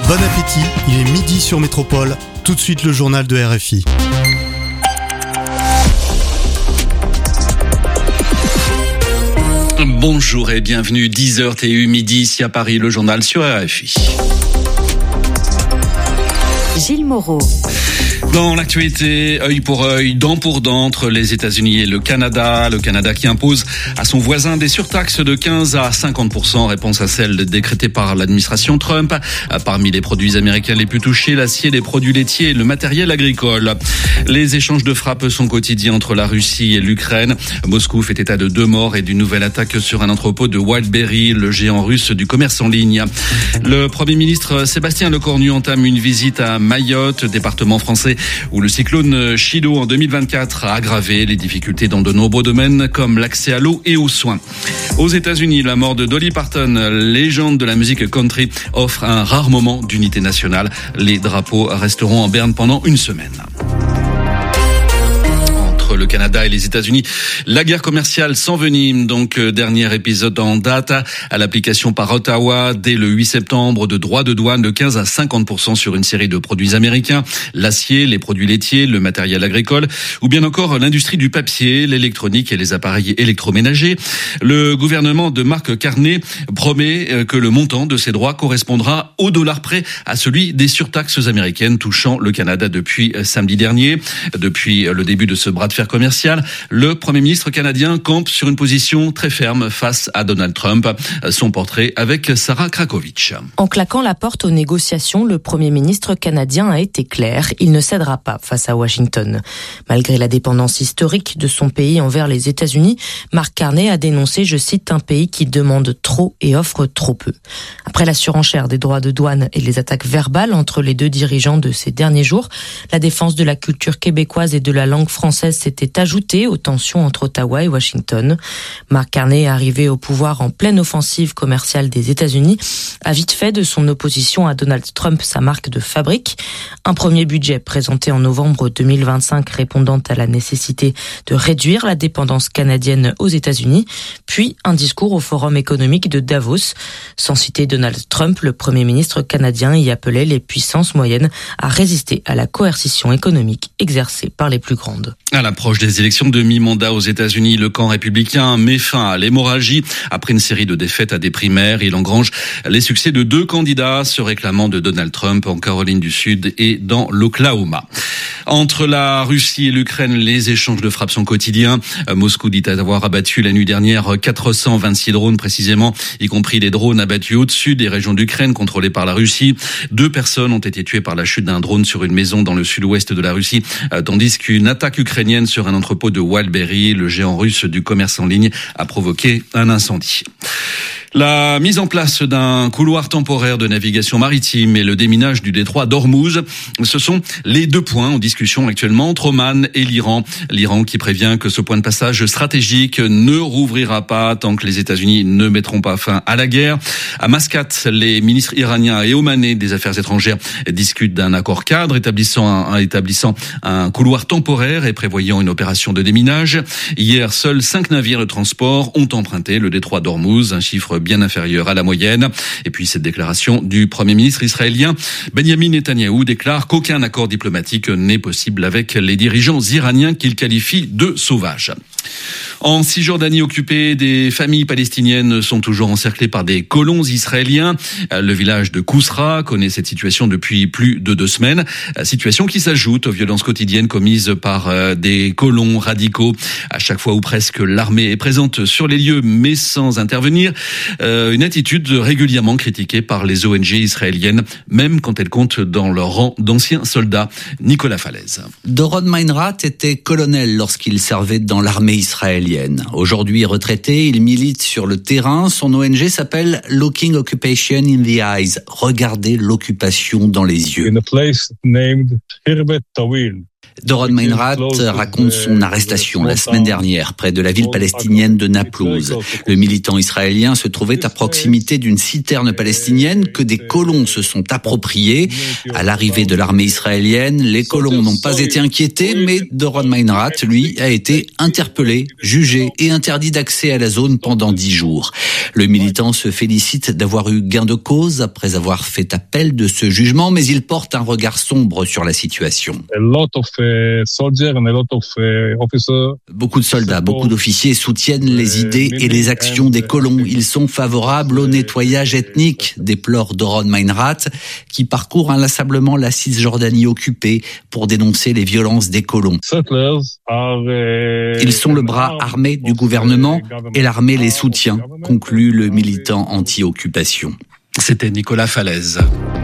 Bon appétit, il est midi sur Métropole. Tout de suite le journal de RFI. Bonjour et bienvenue, 10h TU midi ici à Paris, le journal sur RFI. Gilles Moreau. Dans l'actualité, œil pour œil, dent pour dent entre les États-Unis et le Canada. Le Canada qui impose à son voisin des surtaxes de 15 à 50%, réponse à celle décrétée par l'administration Trump. Parmi les produits américains les plus touchés, l'acier, les produits laitiers et le matériel agricole. Les échanges de frappes sont quotidiens entre la Russie et l'Ukraine. Moscou fait état de 2 morts et d'une nouvelle attaque sur un entrepôt de Wildberry, le géant russe du commerce en ligne. Le Premier ministre Sébastien Lecornu entame une visite à Mayotte, département français où le cyclone Chido en 2024 a aggravé les difficultés dans de nombreux domaines comme l'accès à l'eau et aux soins. Aux États-Unis, la mort de Dolly Parton, légende de la musique country, offre un rare moment d'unité nationale. Les drapeaux resteront en berne pendant une semaine. Le Canada et les États-Unis. La guerre commerciale s'envenime, donc dernier épisode en date à l'application par Ottawa dès le 8 septembre de droits de douane de 15 à 50% sur une série de produits américains, l'acier, les produits laitiers, le matériel agricole ou bien encore l'industrie du papier, l'électronique et les appareils électroménagers. Le gouvernement de Mark Carney promet que le montant de ces droits correspondra au dollar près à celui des surtaxes américaines touchant le Canada depuis samedi dernier. Depuis le début de ce bras de fer commercial, le Premier ministre canadien campe sur une position très ferme face à Donald Trump. Son portrait avec Sarah Krakovic. En claquant la porte aux négociations, le Premier ministre canadien a été clair. Il ne cédera pas face à Washington. Malgré la dépendance historique de son pays envers les États-Unis, Mark Carney a dénoncé, je cite, un pays qui demande trop et offre trop peu. Après la surenchère des droits de douane et les attaques verbales entre les deux dirigeants de ces derniers jours, la défense de la culture québécoise et de la langue française s'était ajoutée aux tensions entre Ottawa et Washington. Mark Carney, arrivé au pouvoir en pleine offensive commerciale des États-Unis, a vite fait de son opposition à Donald Trump sa marque de fabrique. Un premier budget présenté en novembre 2025 répondant à la nécessité de réduire la dépendance canadienne aux États-Unis, puis un discours au Forum économique de Davos. Sans citer Donald Trump, le Premier ministre canadien y appelait les puissances moyennes à résister à la coercition économique exercée par les plus grandes. À l'approche des élections de mi-mandat aux États-Unis, le camp républicain met fin à l'hémorragie. Après une série de défaites à des primaires, il engrange les succès de 2 candidats se réclamant de Donald Trump en Caroline du Sud et dans l'Oklahoma. Entre la Russie et l'Ukraine, les échanges de frappes sont quotidiens. Moscou dit avoir abattu la nuit dernière 426 drones précisément, y compris des drones abattus au-dessus des régions d'Ukraine contrôlées par la Russie. 2 personnes ont été tuées par la chute d'un drone sur une maison dans le sud-ouest de la Russie, tandis qu'une attaque ukrainienne sur un entrepôt de Wildberry, le géant russe du commerce en ligne, a provoqué un incendie. La mise en place d'un couloir temporaire de navigation maritime et le déminage du détroit d'Ormuz, ce sont les 2 points en discussion actuellement entre Oman et l'Iran. L'Iran qui prévient que ce point de passage stratégique ne rouvrira pas tant que les États-Unis ne mettront pas fin à la guerre. À Mascate, les ministres iraniens et omanais des Affaires étrangères discutent d'un accord cadre établissant un couloir temporaire et prévoyant une opération de déminage. Hier, seuls 5 navires de transport ont emprunté le détroit d'Ormuz, un chiffre bien inférieur à la moyenne. Et puis cette déclaration du Premier ministre israélien Benjamin Netanyahou déclare qu'aucun accord diplomatique n'est possible avec les dirigeants iraniens qu'il qualifie de sauvages. En Cisjordanie occupée, des familles palestiniennes sont toujours encerclées par des colons israéliens. Le village de Kousra connaît cette situation depuis plus de 2 semaines. Situation qui s'ajoute aux violences quotidiennes commises par des colons radicaux. À chaque fois ou presque, l'armée est présente sur les lieux mais sans intervenir. Une attitude régulièrement critiquée par les ONG israéliennes, même quand elles comptent dans leur rang d'anciens soldats. Nicolas Falaise. Doron Meinrat était colonel lorsqu'il servait dans l'armée israélienne. Aujourd'hui retraité, il milite sur le terrain. Son ONG s'appelle Looking Occupation in the Eyes. Regardez l'occupation dans les yeux. In a place named Khirbet Tawil. Doron Meinrad raconte son arrestation la semaine dernière près de la ville palestinienne de Naplouse. Le militant israélien se trouvait à proximité d'une citerne palestinienne que des colons se sont appropriés. À l'arrivée de l'armée israélienne, les colons n'ont pas été inquiétés, mais Doron Meinrad, lui, a été interpellé, jugé et interdit d'accès à la zone pendant 10 jours. Le militant se félicite d'avoir eu gain de cause après avoir fait appel de ce jugement, mais il porte un regard sombre sur la situation. Beaucoup de soldats, beaucoup d'officiers soutiennent les idées et les actions des colons. Ils sont favorables au nettoyage ethnique, déplore Doron Meinrad, qui parcourt inlassablement la Cisjordanie occupée pour dénoncer les violences des colons. Ils sont le bras armé du gouvernement et l'armée les soutient, conclut le militant anti-occupation. C'était Nicolas Falaise.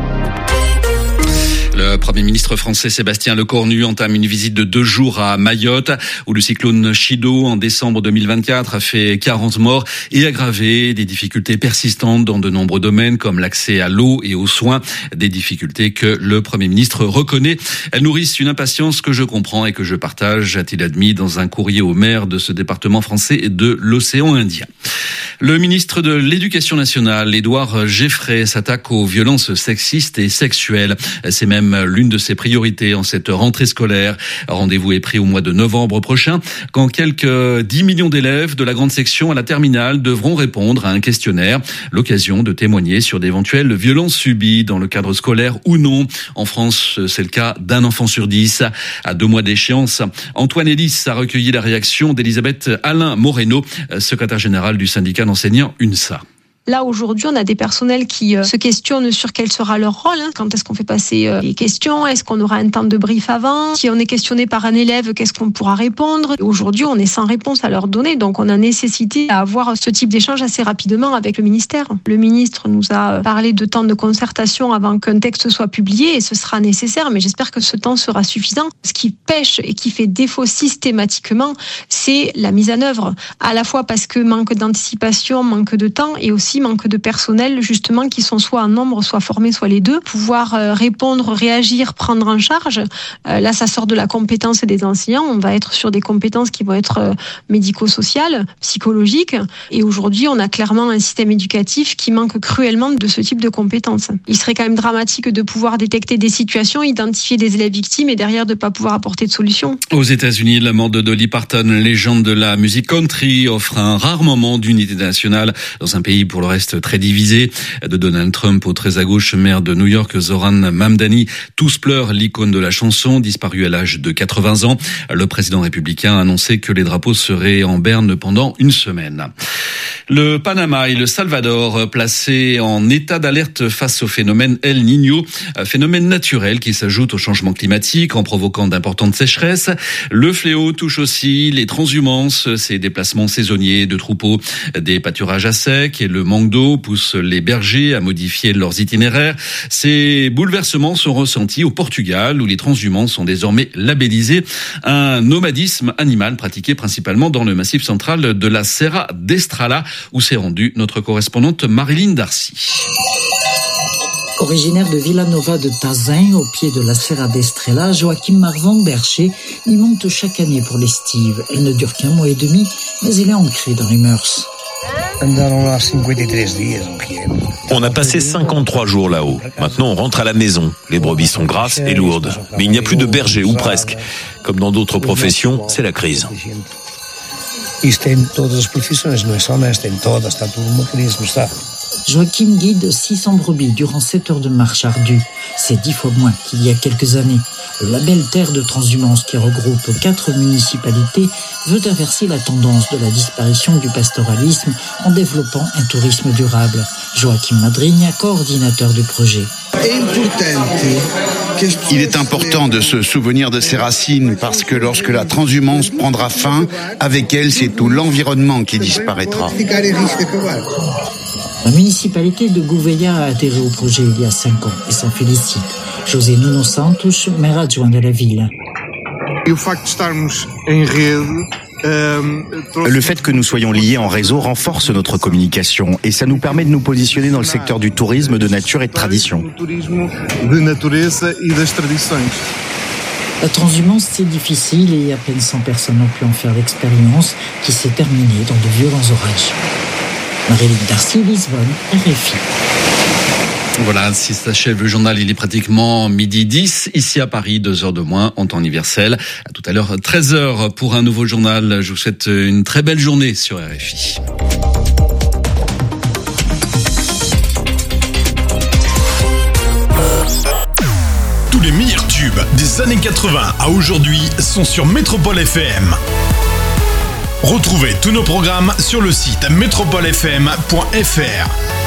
Le Premier ministre français Sébastien Lecornu entame une visite de 2 jours à Mayotte, où le cyclone Chido, en décembre 2024, a fait 40 morts et aggravé des difficultés persistantes dans de nombreux domaines, comme l'accès à l'eau et aux soins, des difficultés que le Premier ministre reconnaît. Elles nourrissent une impatience que je comprends et que je partage, a-t-il admis dans un courrier au maire de ce département français et de l'océan Indien. Le ministre de l'Éducation nationale, Édouard Geffray, s'attaque aux violences sexistes et sexuelles. C'est même l'une de ses priorités en cette rentrée scolaire. Rendez-vous est pris au mois de novembre prochain, quand quelques 10 millions d'élèves de la grande section à la terminale devront répondre à un questionnaire. L'occasion de témoigner sur d'éventuelles violences subies dans le cadre scolaire ou non. En France, c'est le cas d'un enfant sur 10. À 2 mois d'échéance, Antoine Elis a recueilli la réaction d'Elisabeth Alain Moreno, secrétaire générale du syndicat d'enseignants UNSA. Là, aujourd'hui, on a des personnels qui se questionnent sur quel sera leur rôle. Quand est-ce qu'on fait passer les questions? Est-ce qu'on aura un temps de brief avant? Si on est questionné par un élève, qu'est-ce qu'on pourra répondre? Aujourd'hui, on est sans réponse à leur donner. Donc, on a nécessité à avoir ce type d'échange assez rapidement avec le ministère. Le ministre nous a parlé de temps de concertation avant qu'un texte soit publié et ce sera nécessaire. Mais j'espère que ce temps sera suffisant. Ce qui pêche et qui fait défaut systématiquement, c'est la mise en œuvre. À la fois parce que manque d'anticipation, manque de temps et aussi manque de personnel justement qui sont soit en nombre, soit formés, soit les deux. Pouvoir répondre, réagir, prendre en charge. Là, ça sort de la compétence des enseignants. On va être sur des compétences qui vont être médico-sociales, psychologiques. Et aujourd'hui, on a clairement un système éducatif qui manque cruellement de ce type de compétences. Il serait quand même dramatique de pouvoir détecter des situations, identifier des élèves victimes et derrière de ne pas pouvoir apporter de solution. Aux États-Unis, la mort de Dolly Parton, légende de la musique country, offre un rare moment d'unité nationale dans un pays pour le reste très divisé. De Donald Trump au très à gauche, maire de New York, Zoran Mamdani, tous pleurent l'icône de la chanson, disparue à l'âge de 80 ans. Le président républicain a annoncé que les drapeaux seraient en berne pendant 1 semaine. Le Panama et le Salvador placés en état d'alerte face au phénomène El Niño, phénomène naturel qui s'ajoute au changement climatique en provoquant d'importantes sécheresses. Le fléau touche aussi les transhumances, ces déplacements saisonniers de troupeaux, des pâturages à sec et le manque d'eau pousse les bergers à modifier leurs itinéraires. Ces bouleversements sont ressentis au Portugal où les transhumants sont désormais labellisés. Un nomadisme animal pratiqué principalement dans le massif central de la Serra d'Estrela où s'est rendue notre correspondante Marilyn Darcy. Originaire de Villanova de Tazin, au pied de la Serra d'Estrela, Joachim Marvan Bercher y monte chaque année pour l'estive. Elle ne dure qu'1 mois et demi, mais elle est ancrée dans les mœurs. On a passé 53 jours là-haut. Maintenant, on rentre à la maison. Les brebis sont grasses et lourdes. Mais il n'y a plus de bergers, ou presque. Comme dans d'autres professions, c'est la crise. Joachim guide 600 brebis durant 7 heures de marche ardue. C'est 10 fois moins qu'il y a quelques années. Le label Terre de Transhumance, qui regroupe 4 municipalités, veut inverser la tendance de la disparition du pastoralisme en développant un tourisme durable. Joachim Madrigna, coordinateur du projet. Il est important de se souvenir de ses racines parce que lorsque la transhumance prendra fin, avec elle, c'est tout l'environnement qui disparaîtra. La municipalité de Gouveia a adhéré au projet il y a 5 ans et s'en félicite. José Nuno Santos, maire adjoint de la ville. Le fait que nous soyons liés en réseau renforce notre communication et ça nous permet de nous positionner dans le secteur du tourisme, de nature et de tradition. La transhumance, c'est difficile et à peine 100 personnes ont pu en faire l'expérience qui s'est terminée dans de violents orages. Marie-Luc Darcy, Lisbonne, RFI. Voilà, si s'achève le journal, il est pratiquement 12h10. Ici à Paris, 2 heures de moins en temps universel. À tout à l'heure, 13h pour un nouveau journal. Je vous souhaite une très belle journée sur RFI. Tous les meilleurs tubes des années 80 à aujourd'hui sont sur Métropole FM. Retrouvez tous nos programmes sur le site metropolefm.fr.